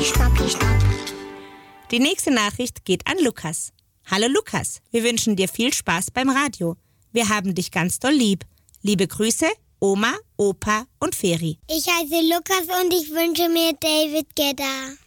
Schnappi, schnapp. Die nächste Nachricht geht an Lukas. Hallo Lukas, wir wünschen dir viel Spaß beim Radio. Wir haben dich ganz doll lieb. Liebe Grüße, Oma, Opa und Feri. Ich heiße Lukas und ich wünsche mir David Guetta.